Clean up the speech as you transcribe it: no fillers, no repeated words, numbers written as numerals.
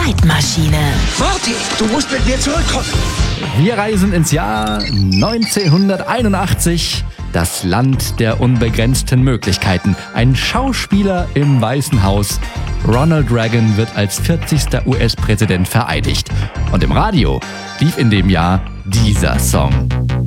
Zeitmaschine. Marty, du musst mit mir zurückkommen. Wir reisen ins Jahr 1981. Das Land der unbegrenzten Möglichkeiten. Ein Schauspieler im Weißen Haus. Ronald Reagan wird als 40. US-Präsident vereidigt. Und im Radio lief in dem Jahr dieser Song.